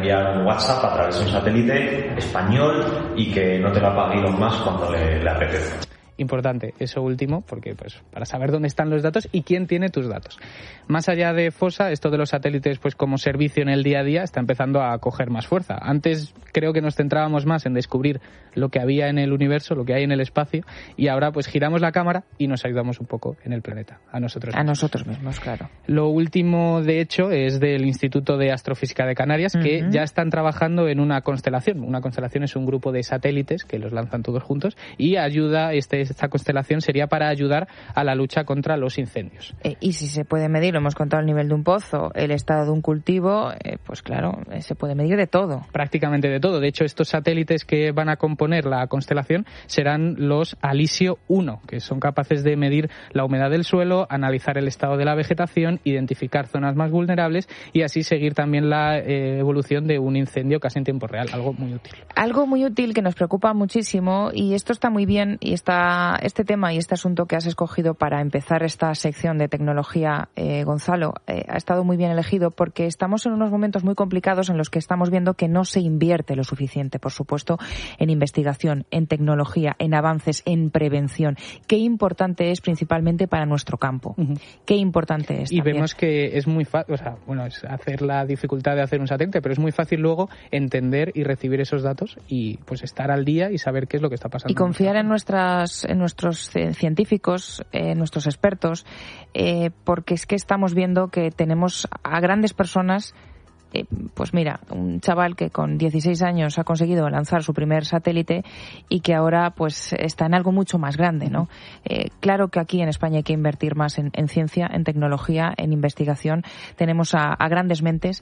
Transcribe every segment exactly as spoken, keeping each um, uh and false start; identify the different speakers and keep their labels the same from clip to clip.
Speaker 1: enviar un WhatsApp a través de un satélite español y que no te lo apague Elon Musk cuando le, le apetezca.
Speaker 2: Importante eso último, porque pues para saber dónde están los datos y quién tiene tus datos. Más allá de Fossa, esto de los satélites pues como servicio en el día a día está empezando a coger más fuerza. Antes creo que nos centrábamos más en descubrir lo que había en el universo, lo que hay en el espacio, y ahora pues giramos la cámara y nos ayudamos un poco en el planeta, a nosotros mismos.
Speaker 3: A nosotros mismos, claro.
Speaker 2: Lo último, de hecho, es del Instituto de Astrofísica de Canarias, uh-huh. que ya están trabajando en una constelación. Una constelación es un grupo de satélites que los lanzan todos juntos y ayuda, este, esta constelación sería para ayudar a la lucha contra los incendios.
Speaker 3: Eh, y si se puede medir, lo hemos contado, el nivel de un pozo, el estado de un cultivo, eh, pues claro, eh, se puede medir de todo.
Speaker 2: Prácticamente de todo. De hecho, estos satélites que van a componer la constelación serán los Alisio uno, que son capaces de medir la humedad del suelo, analizar el estado de la vegetación, identificar zonas más vulnerables y así seguir también la eh, evolución de un incendio casi en tiempo real, algo muy útil.
Speaker 3: Algo muy útil que nos preocupa muchísimo, y esto está muy bien, y está este tema y este asunto que has escogido para empezar esta sección de tecnología, eh, Gonzalo, eh, ha estado muy bien elegido porque estamos en unos momentos muy complicados en los que estamos viendo que no se invierte lo suficiente, por supuesto, en investigación, en tecnología, en avances, en prevención. Qué importante es principalmente para nuestro campo. Uh-huh. Qué importante es.
Speaker 2: Y
Speaker 3: también.
Speaker 2: Vemos que es muy fácil, o sea, bueno, es hacer la dificultad de hacer un satélite, pero es muy fácil luego entender y recibir esos datos y pues estar al día y saber qué es lo que está pasando.
Speaker 3: Y confiar en nuestras, en nuestros científicos, en eh, nuestros expertos, eh, porque es que estamos viendo que tenemos a grandes personas. Eh, pues mira, un chaval que con dieciséis años ha conseguido lanzar su primer satélite y que ahora pues está en algo mucho más grande, ¿no? Eh, claro que aquí en España hay que invertir más en, en ciencia, en tecnología, en investigación. Tenemos a, a grandes mentes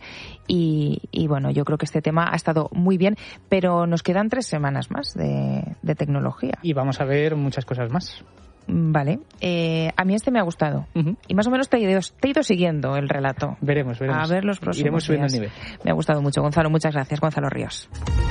Speaker 3: y, y bueno, yo creo que este tema ha estado muy bien, pero nos quedan tres semanas más de, de tecnología.
Speaker 2: Y vamos a ver muchas cosas más.
Speaker 3: Vale, eh, a mí este me ha gustado. Uh-huh. Y más o menos te he, ido, te he ido siguiendo el relato.
Speaker 2: Veremos, veremos.
Speaker 3: A ver los próximos
Speaker 2: Iremos subiendo
Speaker 3: días.
Speaker 2: el nivel.
Speaker 3: Me ha gustado mucho, Gonzalo. Muchas gracias, Gonzalo Ríos.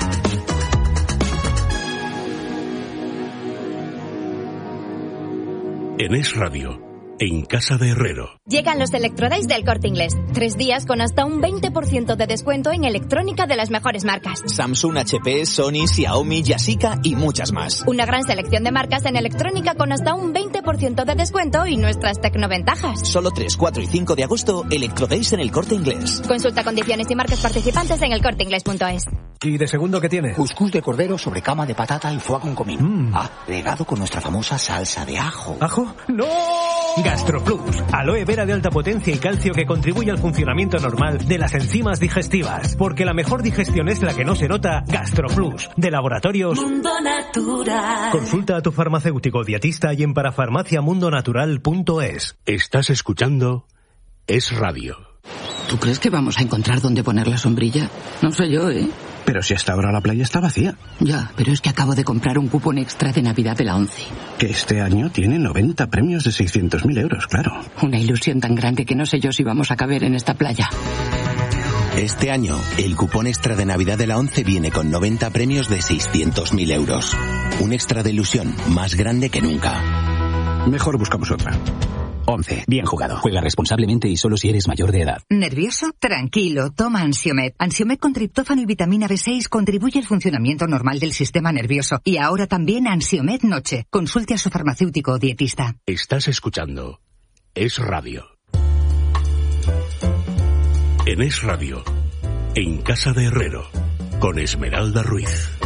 Speaker 4: En Es Radio, en Casa de Herrero.
Speaker 5: Llegan los Electrodays del Corte Inglés. Tres días con hasta un veinte por ciento de descuento en electrónica de las mejores marcas.
Speaker 6: Samsung, H P, Sony, Xiaomi, Yashica y muchas más.
Speaker 5: Una gran selección de marcas en electrónica con hasta un veinte por ciento de descuento y nuestras tecnoventajas.
Speaker 6: Solo tres, cuatro y cinco de agosto, Electrodays en el Corte Inglés.
Speaker 5: Consulta condiciones y marcas participantes en el corte inglés punto es.
Speaker 7: ¿Y de segundo qué tiene?
Speaker 8: Cuscús de cordero sobre cama de patata y foie con comino. Mm. Ah, regado con nuestra famosa salsa de ajo.
Speaker 7: ¿Ajo? ¡No! GastroPlus, aloe vera de alta potencia y calcio que contribuye al funcionamiento normal de las enzimas digestivas. Porque la mejor digestión es la que no se nota. GastroPlus, de Laboratorios
Speaker 9: Mundo Natural.
Speaker 7: Consulta a tu farmacéutico dietista y en parafarmacia mundo natural punto es.
Speaker 4: Estás escuchando Es Radio.
Speaker 10: ¿Tú crees que vamos a encontrar dónde poner la sombrilla? No sé yo, ¿eh?
Speaker 11: Pero si hasta ahora la playa está vacía.
Speaker 10: Ya, pero es que acabo de comprar un cupón extra de Navidad de la ONCE.
Speaker 11: Que este año tiene noventa premios de seiscientos mil euros, claro.
Speaker 10: Una ilusión tan grande que no sé yo si vamos a caber en esta playa.
Speaker 6: Este año, el cupón extra de Navidad de la ONCE viene con noventa premios de seiscientos mil euros. Un extra de ilusión más grande que nunca.
Speaker 11: Mejor buscamos otra.
Speaker 12: once. Bien jugado. Juega responsablemente y solo si eres mayor de edad.
Speaker 13: ¿Nervioso? Tranquilo, toma Ansiomet. Ansiomet con triptófano y vitamina B seis contribuye al funcionamiento normal del sistema nervioso. Y ahora también Ansiomet Noche. Consulte a su farmacéutico o dietista.
Speaker 4: Estás escuchando Es Radio. En Es Radio, en Casa de Herrero, con Esmeralda Ruiz.